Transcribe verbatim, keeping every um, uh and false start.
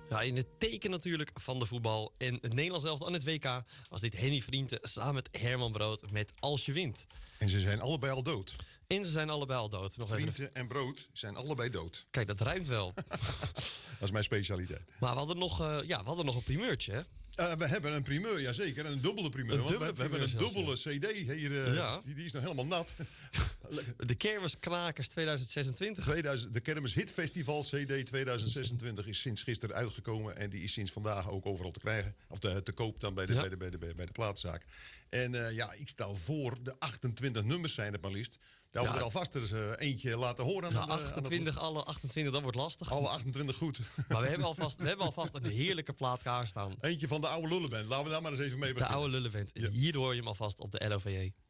Ja, in het teken natuurlijk van de voetbal en het Nederlands elftal en het W K was dit Henny Vrienden samen met Herman Brood met Als je wint. En ze zijn allebei al dood. En ze zijn allebei al dood. Nog Vrienden even... en Brood zijn allebei dood. Kijk, dat ruimt wel. Dat is mijn specialiteit. Maar we hadden nog, uh, ja, we hadden nog een primeurtje, hè? Uh, we hebben een primeur, jazeker. Een dubbele primeur. Een want dubbele we, we primeur hebben een zelfs, dubbele ja. C D hier. Uh, Ja. die, die is nog helemaal nat. De Kermiskrakers tweeduizend zesentwintig. tweeduizend, de Kermis Hitfestival C D tweeduizend zesentwintig is sinds gisteren uitgekomen. En die is sinds vandaag ook overal te krijgen. Of te, te koop dan bij de, Ja. bij de, bij de, bij de, bij de platenzaak. En uh, ja, ik stel voor, de achtentwintig nummers zijn het maar liefst. Daar Ja. we er alvast er eens uh, eentje laten horen. Ja, aan de, aan de- achtentwintig, alle achtentwintig, dat wordt lastig. Alle achtentwintig goed. Maar we hebben alvast, we hebben alvast een heerlijke plaat klaarstaan. Eentje van de oude lullenband. Laten we daar maar eens even mee De beginnen. oude lullenvent. Ja. Hier hoor je hem alvast op de L O V J.